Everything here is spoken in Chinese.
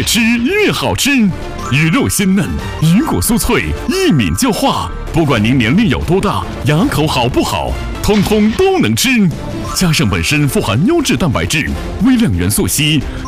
吃越好吃，鱼肉鲜嫩，鱼骨酥脆，一抿就化。不管您年龄有多大，牙口好不好，通通都能吃。加上本身富含优质蛋白质、微量元素硒。